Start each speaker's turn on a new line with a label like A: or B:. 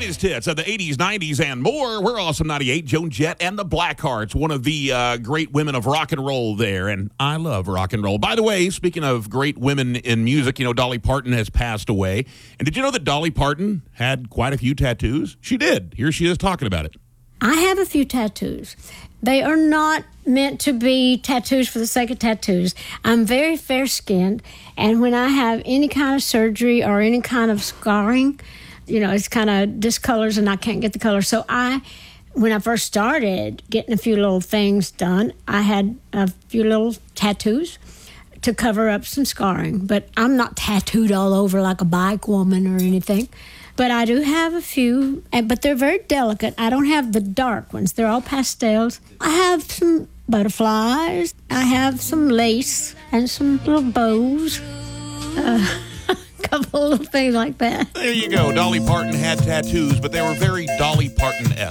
A: greatest hits of the 80s, 90s, and more. We're Awesome 98, Joan Jett and the Blackhearts, one of the great women of rock and roll there, and I love rock and roll. By the way, speaking of great women in music, you know, Dolly Parton has passed away. And did you know that Dolly Parton had quite a few tattoos? She did. Here she is talking about it.
B: I have a few tattoos. They are not meant to be tattoos for the sake of tattoos. I'm very fair-skinned, and when I have any kind of surgery or any kind of scarring, you know, it's kind of discolors and I can't get the color. So when I first started getting a few little things done, I had a few little tattoos to cover up some scarring. But I'm not tattooed all over like a bike woman or anything. But I do have a few, but they're very delicate. I don't have the dark ones. They're all pastels. I have some butterflies. I have some lace and some little bows. Couple of things like that.
A: There you go. Dolly Parton had tattoos, but they were very Dolly Parton-esque.